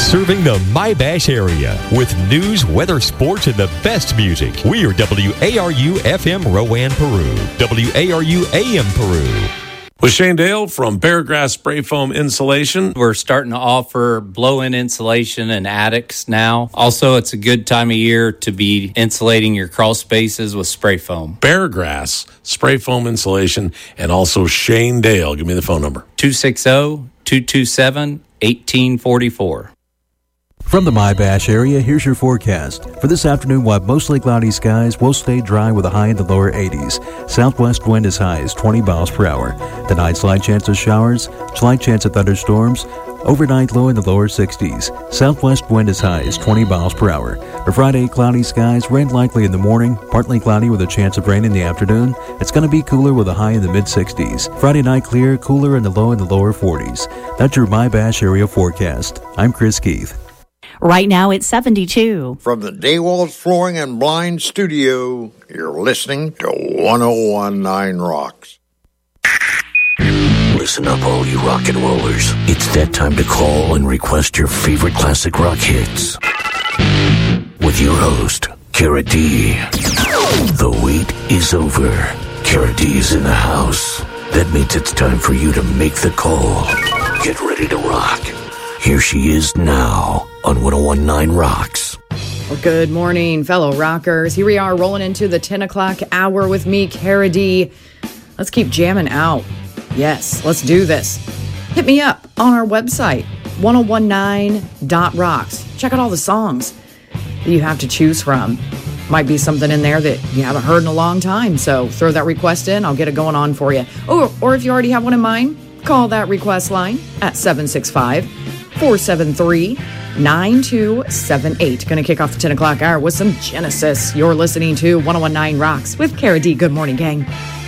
Serving the My-Bash area with news, weather, sports, and the best music. We are WARU FM Rowan, Peru. WARU AM Peru. With Shane Dale from Paragrass Spray Foam Insulation. We're starting to offer blow-in insulation in attics now. Also, it's a good time of year to be insulating your crawl spaces with spray foam. Paragrass Spray Foam Insulation, and also Shane Dale. Give me the phone number. 260-227-1844. From the My-Bash area, here's your forecast. For this afternoon, we'll have mostly cloudy skies. We'll stay dry with a high in the lower 80s. Southwest wind as high as 20 miles per hour. Tonight, slight chance of showers, slight chance of thunderstorms. Overnight, low in the lower 60s. Southwest wind as high as 20 miles per hour. For Friday, cloudy skies, rain likely in the morning, partly cloudy with a chance of rain in the afternoon. It's going to be cooler with a high in the mid-60s. Friday night, clear, cooler in the lower 40s. That's your My-Bash area forecast. I'm Chris Keith. Right now, it's 72. From the Daywalls Flooring and Blind Studio, you're listening to 1019 Rocks. Listen up, all you rock and rollers. It's that time to call and request your favorite classic rock hits. With your host, Kara D. The wait is over. Kara D is in the house. That means it's time for you to make the call. Get ready to rock. Here she is now on 1019 Rocks. Well, good morning, fellow rockers. Here we are rolling into the 10 o'clock hour with me, Kara D. Let's keep jamming out. Yes, let's do this. Hit me up on our website, 1019.rocks. Check out all the songs that you have to choose from. Might be something in there that you haven't heard in a long time, so throw that request in. I'll get it going on for you. Or if you already have one in mind, call that request line at 765-473-9278. Going to kick off the 10 o'clock hour with some Genesis. You're listening to 1019 Rocks with Kara D. Good morning, gang.